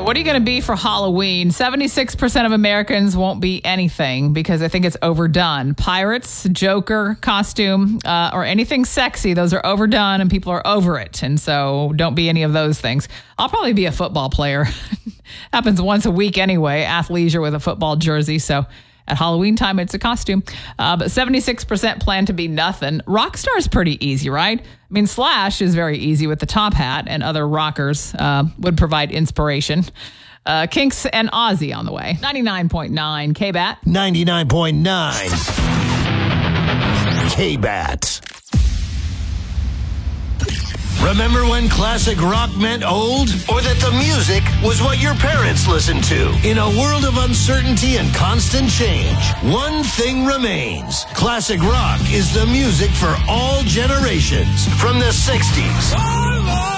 What are you going to be for Halloween? 76% of Americans won't be anything because I think it's overdone. Pirates, Joker costume, or anything sexy, those are overdone and people are over it. And so don't be any of those things. I'll probably be a football player. Happens once a week anyway, athleisure with a football jersey. So at Halloween time, it's a costume. But 76% plan to be nothing. Rockstar's pretty easy, right? I mean, Slash is very easy with the top hat, and other rockers would provide inspiration. Kinks and Ozzy on the way. 99.9 K-Bat. 99.9 K-Bat. Remember when classic rock meant old? Or that the music was what your parents listened to? In a world of uncertainty and constant change, one thing remains. Classic rock is the music for all generations. From the 60s